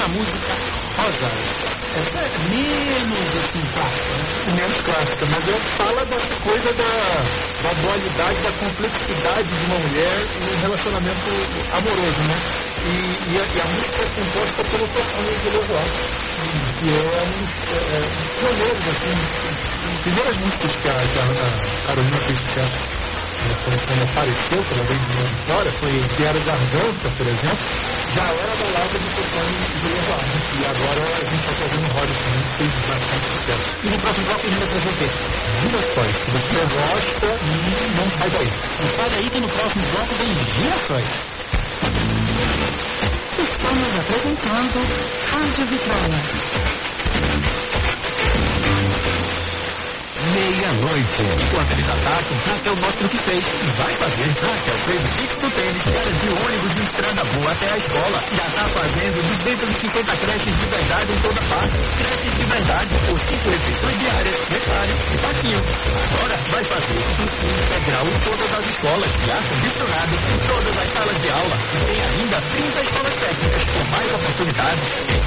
na música Rosas. Essa é menos assim, clássica, né? Menos clássica, mas fala dessa coisa da dualidade, da complexidade de uma mulher num relacionamento amoroso, né? E a música é composta pelo Tocando de Levoar, que é um dos pioneiros, assim, primeiras músicas que a Carolina fez sucesso. Quando apareceu pela vez de uma vitória, foi Quero Garganta, por exemplo, já era balada de Tocando de Levoar. E agora a gente está fazendo roda também, que fez bastante sucesso. E no próximo bloco a gente vai trazer o quê? Girassóis. Se você gosta, não sai daí. Não sai daí que no próximo bloco vem Girassóis. Estamos apresentando Rádio Vitória. Meia-noite. Enquanto eles atacam, Raquel mostra o que fez. E vai fazer. Raquel fez o fixo do tênis, era de ônibus de estrada boa até a escola. Já tá fazendo 250 creches de verdade em toda parte. Creches de verdade, por 5 refeições diárias, necessário e facinho. Agora vai fazer ensino integral em todas as escolas. E ar-condicionado em todas as salas de aula. E tem ainda 30 escolas técnicas com mais oportunidades.